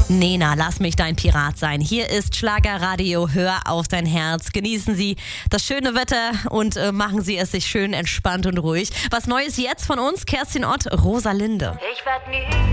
Nena, lass mich dein Pirat sein. Hier ist Schlagerradio, hör auf dein Herz. Genießen Sie das schöne Wetter und machen Sie es sich schön entspannt und ruhig. Was Neues jetzt von uns, Kerstin Ott, Rosalinde. Ich werd nie